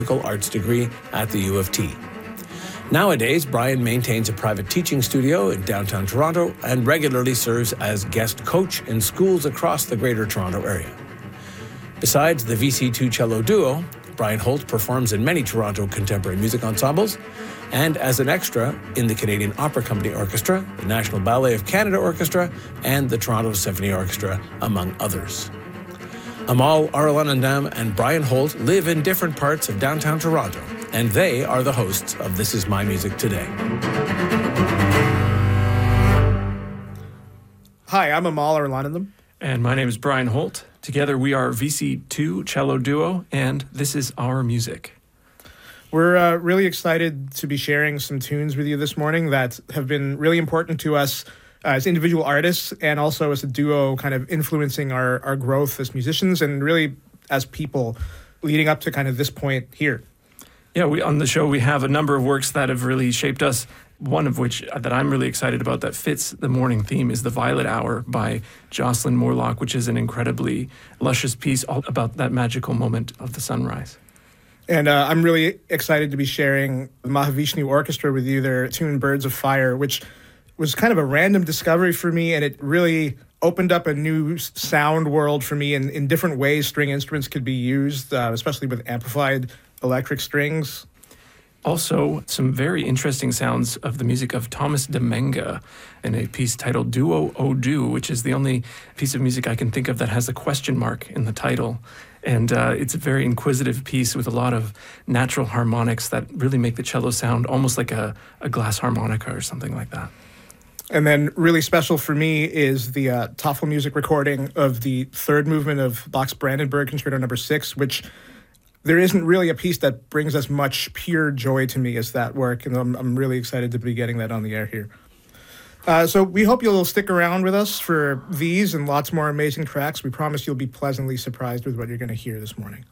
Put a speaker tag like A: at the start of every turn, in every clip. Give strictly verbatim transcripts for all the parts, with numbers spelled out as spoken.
A: arts degree at the U of T. Nowadays, Brian maintains a private teaching studio in downtown Toronto and regularly serves as guest coach in schools across the Greater Toronto Area. Besides the V C two cello duo, Brian Holt performs in many Toronto contemporary music ensembles and as an extra in the Canadian Opera Company Orchestra, the National Ballet of Canada Orchestra, and the Toronto Symphony Orchestra, among others. Amal Arulanandam and Brian Holt live in different parts of downtown Toronto, and they are the hosts of This Is My Music Today.
B: Hi, I'm Amal Arulanandam.
C: And my name is Brian Holt. Together we are V C two Cello Duo, and this is our music.
B: We're uh, really excited to be sharing some tunes with you this morning that have been really important to us uh, as individual artists and also as a duo, kind of influencing our, our growth as musicians and really as people leading up to kind of this point here.
C: Yeah, we on the show we have a number of works that have really shaped us. One of which that I'm really excited about that fits the morning theme is The Violet Hour by Jocelyn Moorlach, which is an incredibly luscious piece all about that magical moment of the sunrise.
B: And uh, I'm really excited to be sharing the Mahavishnu Orchestra with you, their tune Birds of Fire, which was kind of a random discovery for me, and it really opened up a new sound world for me in, in different ways string instruments could be used, uh, especially with amplified electric strings.
C: Also, some very interesting sounds of the music of Thomas Demenga in a piece titled Duo O Do, which is the only piece of music I can think of that has a question mark in the title. And uh, it's a very inquisitive piece with a lot of natural harmonics that really make the cello sound almost like a, a glass harmonica or something like that.
B: And then really special for me is the uh, Toffel music recording of the third movement of Bach's Brandenburg Concerto number six, which there isn't really a piece that brings as much pure joy to me as that work, and I'm, I'm really excited to be getting that on the air here. Uh, so we hope you'll stick around with us for these and lots more amazing tracks. We promise you'll be pleasantly surprised with what you're going to hear this morning.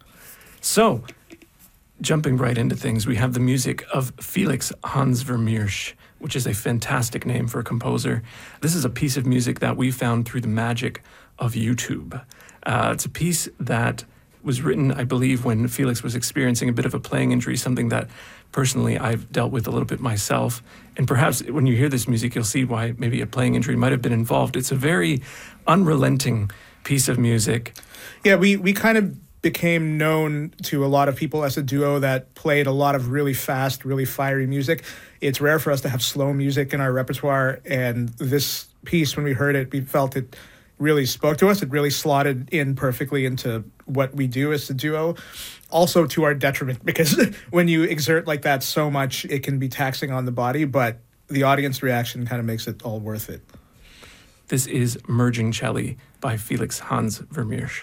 C: So, jumping right into things, we have the music of Felix Hans Vermeersch, which is a fantastic name for a composer. This is a piece of music that we found through the magic of YouTube. Uh, it's a piece that was written, I believe, when Felix was experiencing a bit of a playing injury, something that personally I've dealt with a little bit myself. And perhaps when you hear this music, you'll see why maybe a playing injury might have been involved. It's a very unrelenting piece of music.
B: Yeah, we, we kind of became known to a lot of people as a duo that played a lot of really fast, really fiery music. It's rare for us to have slow music in our repertoire, and this piece, when we heard it, we felt it really spoke to us. It really slotted in perfectly into what we do as a duo. Also to our detriment, because when you exert like that so much, it can be taxing on the body, but the audience reaction kind of makes it all worth it.
C: This is Merging Celli by Felix Hans Vermeersch.